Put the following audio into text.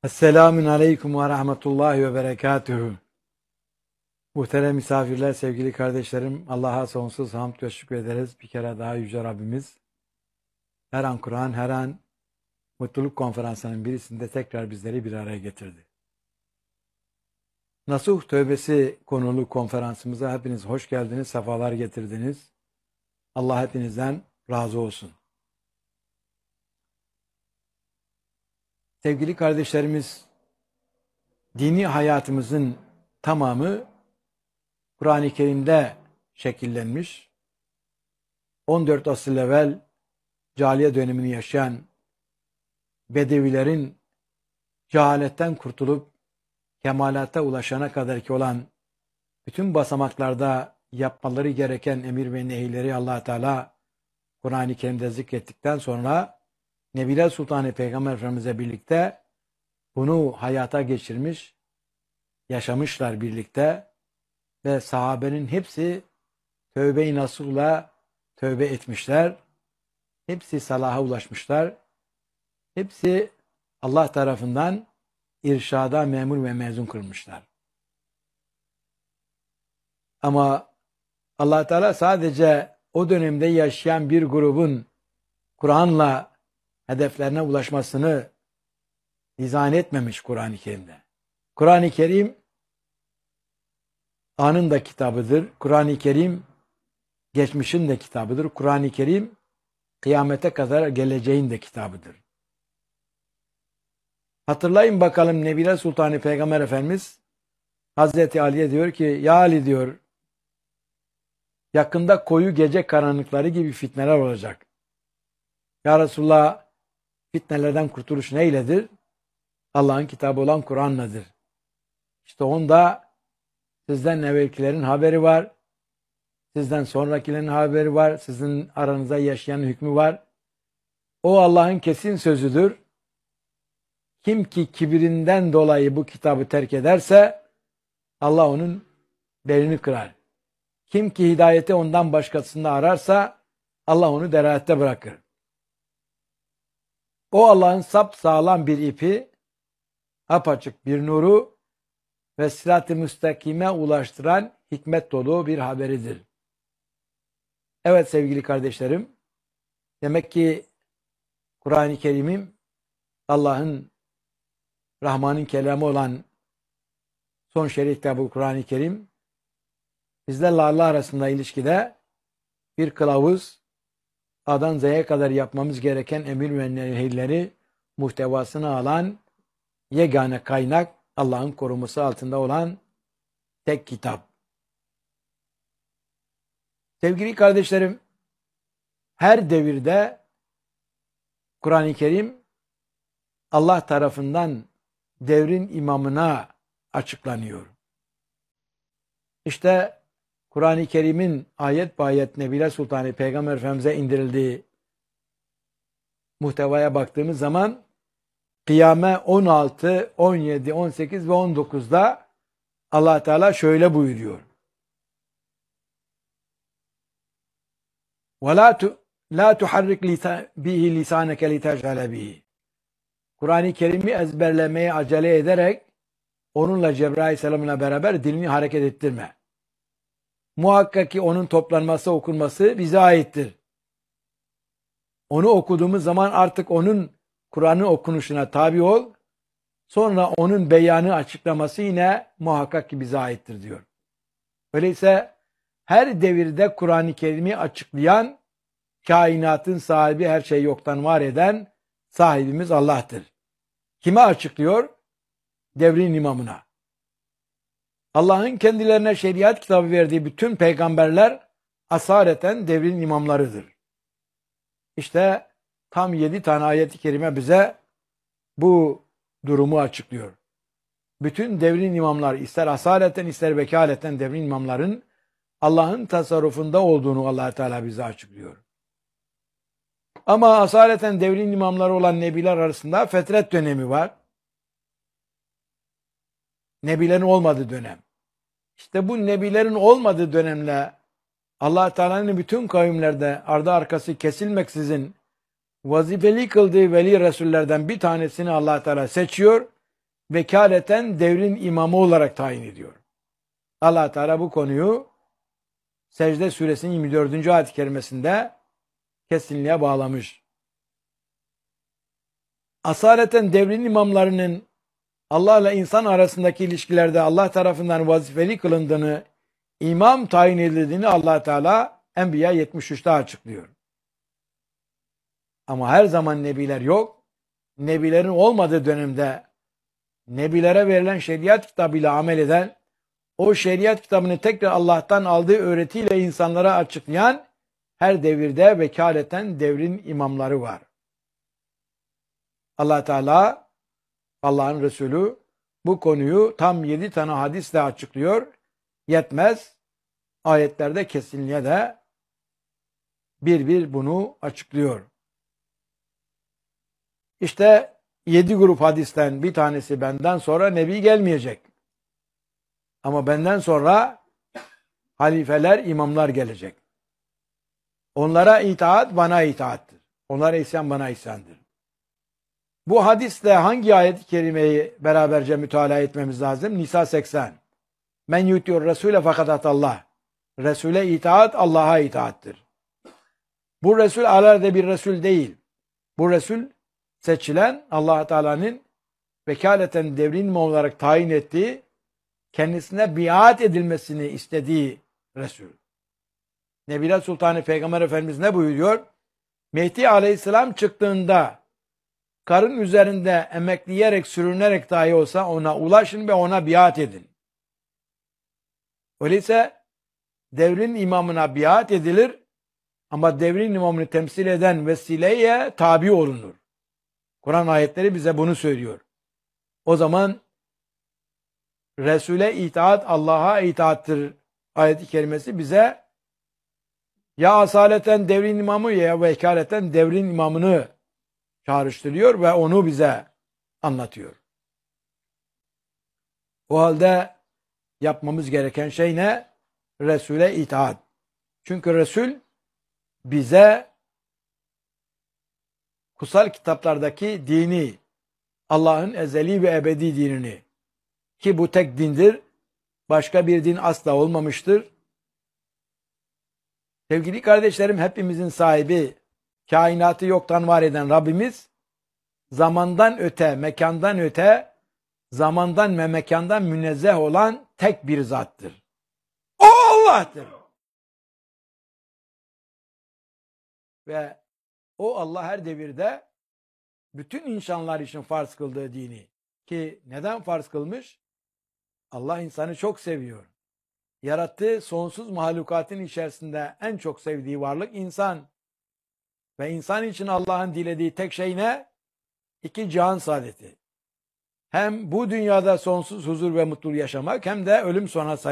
Esselamun Aleyküm ve Rahmetullahi ve Berekatuhu. Muhterem misafirler, sevgili kardeşlerim, Allah'a sonsuz hamd ve şükür ederiz. Bir kere daha Yüce Rabbimiz her an Kur'an, her an Mutluluk Konferansı'nın birisinde tekrar bizleri bir araya getirdi. Nasuh Tövbesi konulu konferansımıza hepiniz hoş geldiniz, sefalar getirdiniz. Allah hepinizden razı olsun. Sevgili kardeşlerimiz, dini hayatımızın tamamı Kur'an-ı Kerim'de şekillenmiş. 14 asır evvel cahiliye dönemini yaşayan Bedevilerin cehaletten kurtulup kemalata ulaşana kadar ki olan bütün basamaklarda yapmaları gereken emir ve nehirleri Allah Teala Kur'an-ı Kerim'de zikrettikten sonra Nebiler Sultanı Peygamber Efendimiz'le birlikte bunu hayata geçirmiş, yaşamışlar birlikte ve sahabenin hepsi tövbe-i nasuhla tövbe etmişler. Hepsi salaha ulaşmışlar. Hepsi Allah tarafından irşada memur ve mezun kılmışlar. Ama Allah Teala sadece o dönemde yaşayan bir grubun Kur'an'la hedeflerine ulaşmasını dizayn etmemiş Kur'an-ı Kerim'de. Kur'an-ı Kerim anın da kitabıdır. Kur'an-ı Kerim geçmişin de kitabıdır. Kur'an-ı Kerim kıyamete kadar geleceğin de kitabıdır. Hatırlayın bakalım Nebiler Sultanı Peygamber Efendimiz Hazreti Ali'ye diyor ki, ya Ali diyor, yakında koyu gece karanlıkları gibi fitneler olacak. Ya Resulullah, fitnelerden kurtuluş neyledir? Allah'ın kitabı olan Kur'an'ladır. İşte onda sizden evvelkilerin haberi var. Sizden sonrakilerin haberi var. Sizin aranızda yaşayan hükmü var. O Allah'ın kesin sözüdür. Kim ki kibirinden dolayı bu kitabı terk ederse Allah onun belini kırar. Kim ki hidayeti ondan başkasında ararsa Allah onu delalette bırakır. O Allah'ın sapsağlam bir ipi, apaçık bir nuru ve sırat-ı müstakime ulaştıran hikmet dolu bir haberidir. Evet sevgili kardeşlerim, demek ki Kur'an-ı Kerim'in Allah'ın Rahman'ın kelamı olan son şerif kitabı Kur'an-ı Kerim bizlerle Allah arasında ilişkide bir kılavuz, A'dan Z'ye kadar yapmamız gereken emir ve nehirleri muhtevasını alan yegane kaynak, Allah'ın koruması altında olan tek kitap. Sevgili kardeşlerim, her devirde Kur'an-ı Kerim Allah tarafından devrin imamına açıklanıyor. İşte Kur'an-ı Kerim'in ayet ayet Nebiler Sultanı Peygamber Efendimiz'e indirildiği muhtevaya baktığımız zaman Kıyame 16, 17, 18 ve 19'da Allah Teala şöyle buyuruyor. وَلَا لَا تُحَرِّكْ بِهِ لِسَانَكَ لِتَجْعَلَ بِهِ Kur'an-ı Kerim'i ezberlemeye acele ederek onunla Cebrail Aleyhisselam'la beraber dilini hareket ettirme. Muhakkak ki onun toplanması, okunması bize aittir. Onu okuduğumuz zaman artık onun Kur'an'ın okunuşuna tabi ol. Sonra onun beyanı, açıklaması yine muhakkak ki bize aittir diyor. Öyleyse her devirde Kur'an-ı Kerim'i açıklayan, kainatın sahibi, her şeyi yoktan var eden sahibimiz Allah'tır. Kime açıklıyor? Devrin imamına. Allah'ın kendilerine şeriat kitabı verdiği bütün peygamberler asareten devrin imamlarıdır. İşte tam 7 tane ayet-i kerime bize bu durumu açıklıyor. Bütün devrin imamlar, ister asaleten ister vekaleten devrin imamların Allah'ın tasarrufunda olduğunu Allah Teala bize açıklıyor. Ama asaleten devrin imamları olan nebiler arasında fetret dönemi var. Nebilerin olmadığı dönem. İşte bu nebilerin olmadığı dönemle Allah Teala'nın bütün kavimlerde ardı arkası kesilmeksizin vazifeli kıldığı veli resullerden bir tanesini Allah Teala seçiyor vekaleten devrin imamı olarak tayin ediyor. Allah Teala bu konuyu Secde suresinin 24. ayet-i kerimesinde kesinliğe bağlamış. Asaleten devrin imamlarının Allah ile insan arasındaki ilişkilerde Allah tarafından vazifeli kılındığını, imam tayin edildiğini Allah Teala Enbiya 73'te açıklıyor. Ama her zaman nebiler yok. Nebilerin olmadığı dönemde nebilere verilen şeriat kitabıyla amel eden, o şeriat kitabını tekrar Allah'tan aldığı öğretiyle insanlara açıklayan her devirde vekaleten devrin imamları var. Allah Teala, Allah'ın Resulü bu konuyu tam 7 tane hadisle açıklıyor. Yetmez. Ayetlerde kesinliğe de bir bunu açıklıyor. İşte 7 grup hadisten bir tanesi benden sonra Nebi gelmeyecek. Ama benden sonra halifeler, imamlar gelecek. Onlara itaat bana itaattir. Onlara isyan bana isyandır. Bu hadisle hangi ayet-i kerimeyi beraberce mütalaa etmemiz lazım? Nisa 80. Men yutiyor Resul'e fakat atallah. Resul'e itaat Allah'a itaattir. Bu Resul alelade bir Resul değil. Bu Resul seçilen Allah Teala'nın vekaleten devrin imam olarak tayin ettiği, kendisine biat edilmesini istediği Resul. Nebiler Sultanı Peygamber Efendimiz ne buyuruyor? Mehdi Aleyhisselam çıktığında karın üzerinde emekleyerek, sürünerek dahi olsa ona ulaşın ve ona biat edin. Öyleyse devrin imamına biat edilir ama devrin imamını temsil eden vesileye tabi olunur. Kur'an ayetleri bize bunu söylüyor. O zaman Resul'e itaat Allah'a itaattır ayet-i kerimesi bize ya asaleten devrin imamı ya vekaleten devrin imamını çağrıştırıyor ve onu bize anlatıyor. O halde yapmamız gereken şey ne? Resul'e itaat. Çünkü Resul bize kutsal kitaplardaki dini, Allah'ın ezeli ve ebedi dinini, ki bu tek dindir, başka bir din asla olmamıştır. Sevgili kardeşlerim, hepimizin sahibi, kainatı yoktan var eden Rabbimiz, zamandan öte, mekandan öte, zamandan ve mekandan münezzeh olan tek bir zattır. O Allah'tır. Ve o Allah her devirde bütün insanlar için farz kıldığı dini, ki neden farz kılmış? Allah insanı çok seviyor. Yarattığı sonsuz mahlukatın içerisinde en çok sevdiği varlık insan. Ve insan için Allah'ın dilediği tek şey ne? 2 cihan saadeti. Hem bu dünyada sonsuz huzur ve mutluluk yaşamak hem de ölüm sonrası